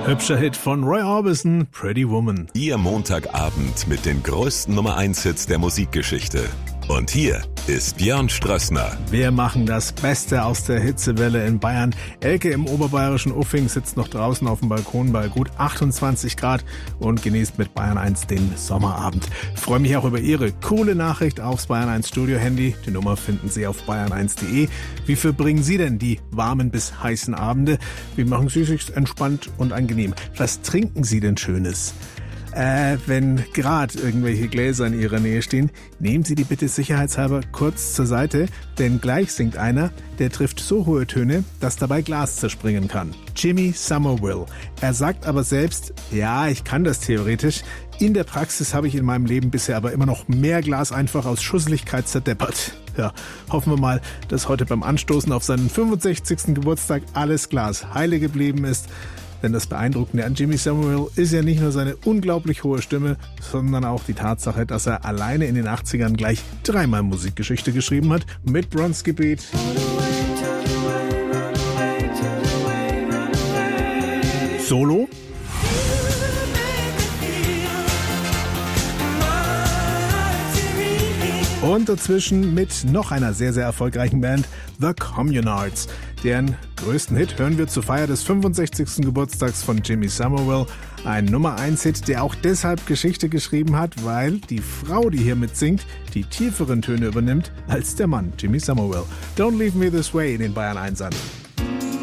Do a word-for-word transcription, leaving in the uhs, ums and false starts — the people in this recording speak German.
Hübscher Hit von Roy Orbison, Pretty Woman. Ihr Montagabend mit den größten Nummer eins Hits der Musikgeschichte. Und hier ist Björn Strössner. Wir machen das Beste aus der Hitzewelle in Bayern. Elke im oberbayerischen Uffing sitzt noch draußen auf dem Balkon bei gut achtundzwanzig Grad und genießt mit Bayern eins den Sommerabend. Ich freue mich auch über Ihre coole Nachricht aufs Bayern eins Studio-Handy. Die Nummer finden Sie auf bayern eins punkt de. Wie verbringen Sie denn die warmen bis heißen Abende? Wie machen Sie sich's entspannt und angenehm? Was trinken Sie denn Schönes? Äh, wenn gerade irgendwelche Gläser in Ihrer Nähe stehen, nehmen Sie die bitte sicherheitshalber kurz zur Seite, denn gleich singt einer, der trifft so hohe Töne, dass dabei Glas zerspringen kann. Jimmy Somerville. Er sagt aber selbst, ja, ich kann das theoretisch. In der Praxis habe ich in meinem Leben bisher aber immer noch mehr Glas einfach aus Schusseligkeit zerdeppert. Ja, hoffen wir mal, dass heute beim Anstoßen auf seinen fünfundsechzigsten Geburtstag alles Glas heile geblieben ist. Denn das Beeindruckende an Jimmy Somerville ist ja nicht nur seine unglaublich hohe Stimme, sondern auch die Tatsache, dass er alleine in den achtzigern gleich dreimal Musikgeschichte geschrieben hat. Mit Bronski Beat, Solo und dazwischen mit noch einer sehr, sehr erfolgreichen Band, The Communards. Deren größten Hit hören wir zur Feier des fünfundsechzigsten Geburtstags von Jimmy Somerville. Ein Nummer eins Hit, der auch deshalb Geschichte geschrieben hat, weil die Frau, die hier mitsingt, die tieferen Töne übernimmt als der Mann, Jimmy Somerville. Don't Leave Me This Way in den Bayern eins an.